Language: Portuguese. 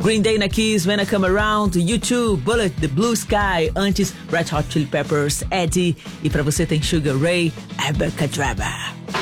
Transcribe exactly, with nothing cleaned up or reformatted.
Green Day na Kiss, When I Come Around, U two, Bullet, The Blue Sky, antes Red Hot Chili Peppers, Eddie, e pra você tem Sugar Ray, Abracadabra.